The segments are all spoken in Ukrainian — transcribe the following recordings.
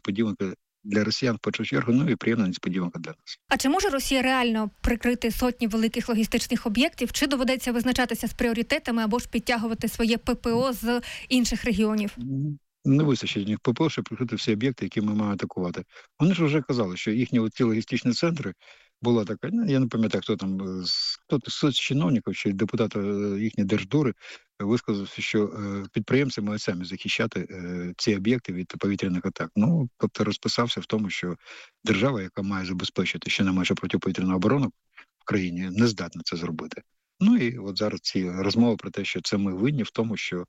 несподіванка для росіян в першу чергу, ну і приємна несподіванка для нас. А чи може Росія реально прикрити сотні великих логістичних об'єктів, чи доведеться визначатися з пріоритетами або ж підтягувати своє ППО з інших регіонів? Не вистачить їх ППО, щоб прикрити всі об'єкти, які ми маємо атакувати. Вони ж вже казали, що їхні ці логістичні центри була така, я не пам'ятаю, хто з чиновників чи депутата їхньої Держдури висказався, що підприємці мають самі захищати ці об'єкти від повітряних атак. Ну, тобто розписався в тому, що держава, яка має забезпечити щонайменше протиповітряну оборону в країні, не здатна це зробити. Ну і от зараз ці розмови про те, що це ми винні в тому, що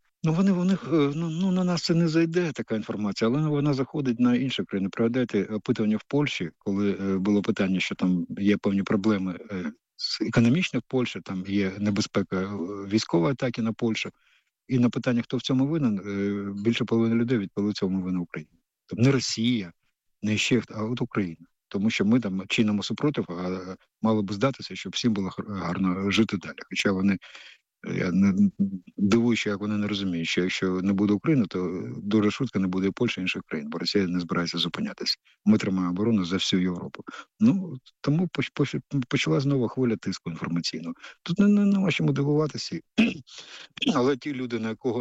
на нас це не зайде, така інформація, але вона заходить на інші країни. Пригадайте опитування в Польщі, коли було питання, що там є певні проблеми економічні в Польщі, там є небезпека військової атаки на Польщу. І на питання, хто в цьому винен, більше половини людей відповіли, в цьому винна Україна. Тобто не Росія, не ще хто, а от Україна. Тому що ми там чинимо супротив, а мало б здатися, щоб всім було гарно жити далі. Хоча вони, я не дивуюся, як вони не розуміють, що якщо не буде України, то дуже швидко не буде і Польщі, і інших країн, бо Росія не збирається зупинятися. Ми тримаємо оборону за всю Європу. Ну, тому почала знову хвиля тиску інформаційного. Тут нема чому дивуватися. Але ті люди,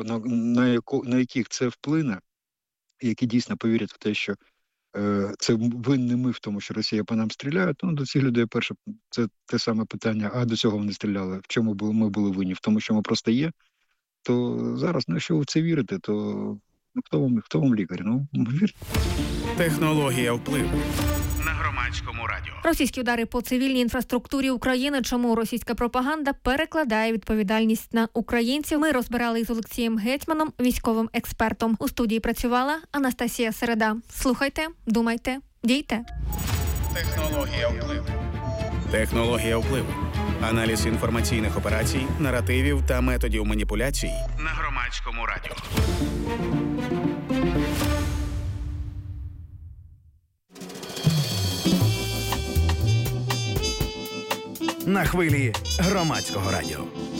на яких це вплине, які дійсно повірять в те, що це винні ми в тому, що Росія по нам стріляє, то до цих людей перше, це те саме питання, а до цього вони стріляли, в чому ми були винні, в тому, що ми просто є, то зараз, якщо ви в це вірите, то хто вам лікар? Вірте. Технологія впливу на Громадському радіо. Російські удари по цивільній інфраструктурі України. Чому російська пропаганда перекладає відповідальність на українців? Ми розбирали із Олексієм Гетьманом, військовим експертом. У студії працювала Анастасія Середа. Слухайте, думайте, дійте. Технологія впливу. Технологія впливу. Аналіз інформаційних операцій, наративів та методів маніпуляцій на Громадському радіо. На хвилі Громадського радіо.